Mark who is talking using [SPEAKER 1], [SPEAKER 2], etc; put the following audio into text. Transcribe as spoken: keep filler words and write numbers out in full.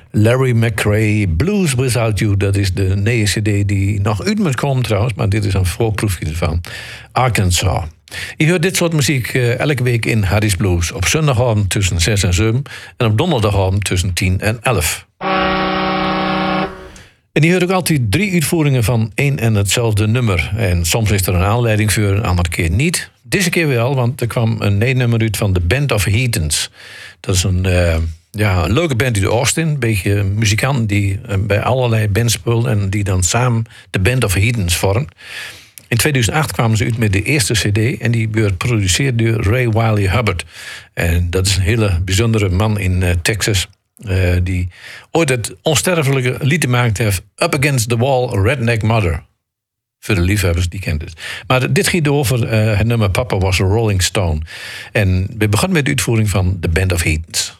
[SPEAKER 1] Larry McRae, Blues Without You. Dat is de nieuwe cd die nog uit moet komen trouwens, maar dit is een voorproefje ervan. Arkansas. Je hoort dit soort muziek uh, elke week in Harry's Blues. Op zondagavond tussen zes en zeven en op donderdagavond tussen tien en elf. En je hoort ook altijd drie uitvoeringen van één en hetzelfde nummer. En soms is er een aanleiding voor, een andere keer niet. Deze keer wel, want er kwam een nummer uit van de Band of Heathens. Dat is een, uh, ja, een leuke band uit Austin. Een beetje muzikanten die uh, bij allerlei bands spelen en die dan samen de Band of Heathens vormen. In tweeduizend acht kwamen ze uit met de eerste cd en die werd geproduceerd door Ray Wylie Hubbard. En dat is een hele bijzondere man in uh, Texas. Uh, die ooit het onsterfelijke lied gemaakt heeft, Up Against the Wall, Redneck Mother. Voor de liefhebbers, die kent het. Maar dit ging over uh, het nummer Papa Was a Rolling Stone. En we begonnen met de uitvoering van The Band of Heathens.